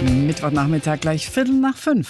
Mittwochnachmittag gleich 4:45.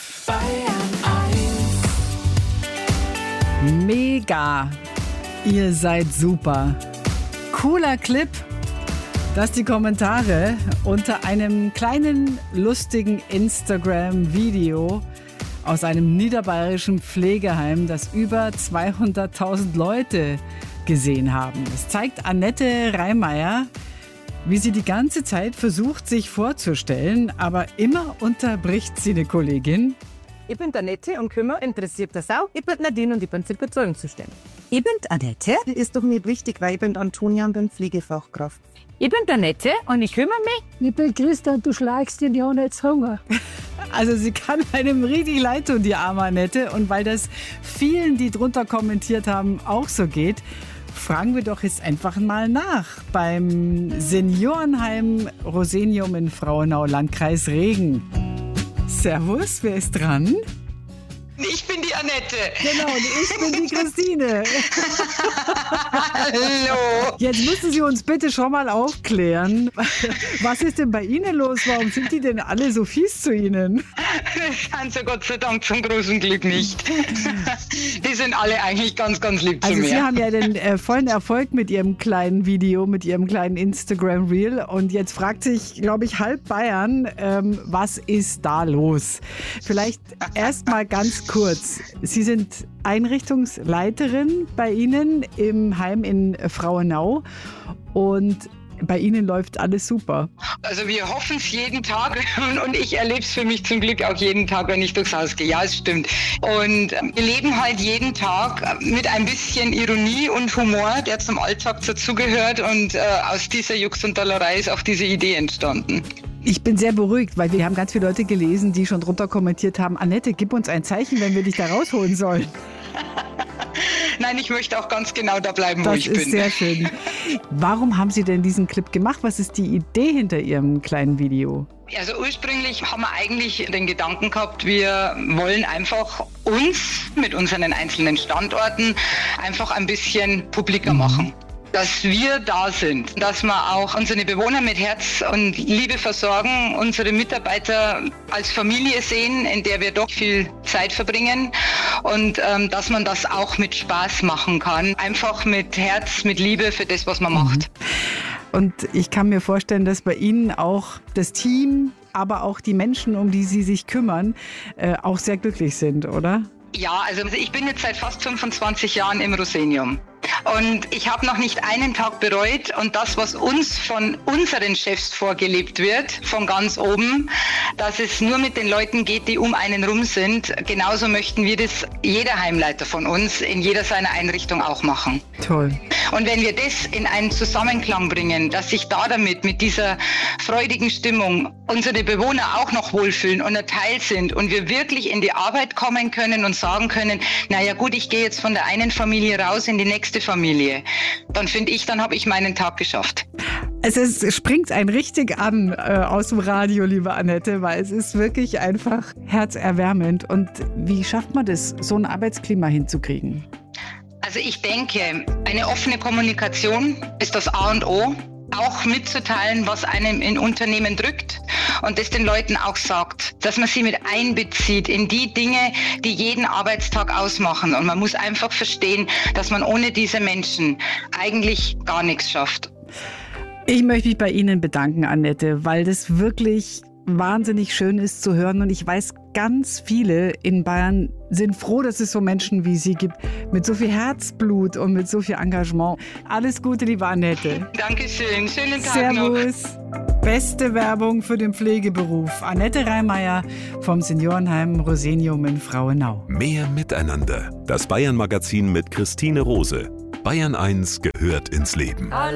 Mega, ihr seid super. Cooler Clip, dass die Kommentare unter einem kleinen, lustigen Instagram-Video aus einem niederbayerischen Pflegeheim, das über 200.000 Leute gesehen haben. Es zeigt Annette Reimeyer, wie sie die ganze Zeit versucht, sich vorzustellen, aber immer unterbricht sie eine Kollegin. Ich bin Annette und kümmere interessiert das auch. Ich bin Nadine und ich bin für Betreuung zuständig. Ich bin Annette. Das ist doch nicht wichtig, weil ich bin Antonia und bin Pflegefachkraft. Ich bin Annette und ich kümmere mich. Ich bin Christa und du schlagst dir ja nicht Hunger. Also sie kann einem richtig leid tun, die arme Annette. Und weil das vielen, die drunter kommentiert haben, auch so geht, fragen wir doch jetzt einfach mal nach beim Seniorenheim Rosenium in Frauenau, Landkreis Regen. Servus, wer ist dran? Ich bin die Annette. Genau, und ich bin die Christine. Hallo. Jetzt müssen Sie uns bitte schon mal aufklären. Was ist denn bei Ihnen los? Warum sind die denn alle so fies zu Ihnen? Das sind sie Gott sei Dank zum großen Glück nicht. Die sind alle eigentlich ganz, ganz lieb zu mir. Also Sie haben ja den vollen Erfolg mit Ihrem kleinen Video, mit Ihrem kleinen Instagram-Reel. Und jetzt fragt sich, glaube ich, halb Bayern, was ist da los? Vielleicht erst mal ganz kurz. Sie sind Einrichtungsleiterin bei Ihnen im Heim in Frauenau und bei Ihnen läuft alles super. Also wir hoffen es jeden Tag und ich erlebe es für mich zum Glück auch jeden Tag, wenn ich durchs Haus gehe. Ja, es stimmt. Und wir leben halt jeden Tag mit ein bisschen Ironie und Humor, der zum Alltag dazugehört und aus dieser Jux und Dollerei ist auch diese Idee entstanden. Ich bin sehr beruhigt, weil wir haben ganz viele Leute gelesen, die schon drunter kommentiert haben, Annette, gib uns ein Zeichen, wenn wir dich da rausholen sollen. Nein, ich möchte auch ganz genau da bleiben, wo ich bin. Das ist sehr schön. Warum haben Sie denn diesen Clip gemacht? Was ist die Idee hinter Ihrem kleinen Video? Also ursprünglich haben wir eigentlich den Gedanken gehabt, wir wollen einfach uns mit unseren einzelnen Standorten einfach ein bisschen publiker machen. Dass wir da sind, dass wir auch unsere Bewohner mit Herz und Liebe versorgen, unsere Mitarbeiter als Familie sehen, in der wir doch viel Zeit verbringen und dass man das auch mit Spaß machen kann. Einfach mit Herz, mit Liebe für das, was man macht. Und ich kann mir vorstellen, dass bei Ihnen auch das Team, aber auch die Menschen, um die Sie sich kümmern, auch sehr glücklich sind, oder? Ja, also ich bin jetzt seit fast 25 Jahren im Rosenium. Und ich habe noch nicht einen Tag bereut und das, was uns von unseren Chefs vorgelebt wird, von ganz oben, dass es nur mit den Leuten geht, die um einen rum sind, genauso möchten wir das jeder Heimleiter von uns in jeder seiner Einrichtung auch machen. Toll. Und wenn wir das in einen Zusammenklang bringen, dass sich da damit, mit dieser freudigen Stimmung, unsere Bewohner auch noch wohlfühlen und ein Teil sind und wir wirklich in die Arbeit kommen können und sagen können, naja gut, ich gehe jetzt von der einen Familie raus in die nächste Familie, dann finde ich, dann habe ich meinen Tag geschafft. Es springt einen richtig an aus dem Radio, liebe Annette, weil es ist wirklich einfach herzerwärmend. Und wie schafft man das, so ein Arbeitsklima hinzukriegen? Also ich denke, eine offene Kommunikation ist das A und O. Auch mitzuteilen, was einem in Unternehmen drückt und das den Leuten auch sagt, dass man sie mit einbezieht in die Dinge, die jeden Arbeitstag ausmachen. Und man muss einfach verstehen, dass man ohne diese Menschen eigentlich gar nichts schafft. Ich möchte mich bei Ihnen bedanken, Annette, weil das wirklich wahnsinnig schön ist zu hören. Und ich weiß, ganz viele in Bayern sind froh, dass es so Menschen wie Sie gibt, mit so viel Herzblut und mit so viel Engagement. Alles Gute, liebe Annette. Dankeschön. Schönen Tag noch. Servus. Beste Werbung für den Pflegeberuf. Annette Reimeyer vom Seniorenheim Rosenium in Frauenau. Mehr Miteinander. Das Bayern-Magazin mit Christine Rose. Bayern 1 gehört ins Leben.